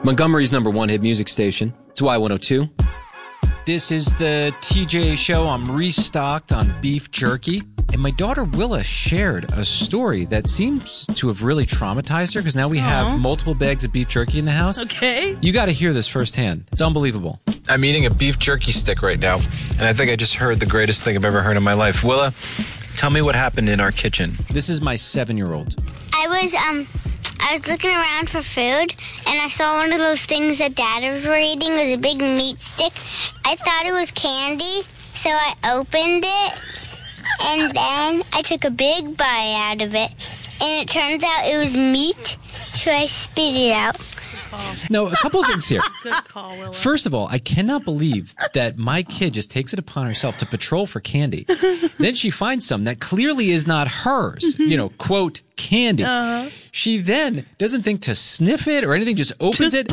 Montgomery's #1 hit music station. It's Y102. This is the TJ Show. I'm restocked on beef jerky. And my daughter Willa shared a story that seems to have really traumatized her because now we have multiple bags of beef jerky in the house. Okay. You got to hear this firsthand. It's unbelievable. I'm eating a beef jerky stick right now, and I think I just heard the greatest thing I've ever heard in my life. Willa, tell me what happened in our kitchen. This is my 7-year-old. I was looking around for food, and I saw one of those things that Dad was eating. It was a big meat stick. I thought it was candy, so I opened it, and then I took a big bite out of it, and it turns out it was meat, so I spit it out. No, a couple of things here. Good call, Willa. First of all, I cannot believe that my kid just takes it upon herself to patrol for candy. Then she finds some that clearly is not hers, quote, candy. She then doesn't think to sniff it or anything, just opens it.